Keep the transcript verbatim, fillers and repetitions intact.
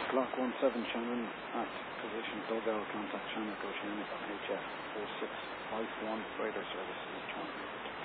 Block one seven Shannon at position dugout, contact Shannon Goshen on H F four six five one, radar services, John.